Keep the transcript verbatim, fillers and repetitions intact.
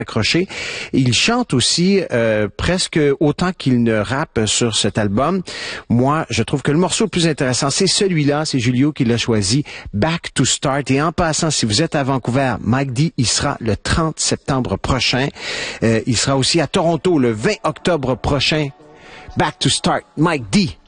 accroché. Il chante aussi euh, presque autant qu'il ne rappe sur cet album. Moi, je trouve que le morceau le plus intéressant, c'est celui-là, c'est Julio qui l'a choisi, Back to Start. Et en passant, si vous êtes à Vancouver, Mike D, il sera le trente septembre prochain. Euh, il sera aussi à Toronto le vingt octobre prochain. Back to Start, Mike D.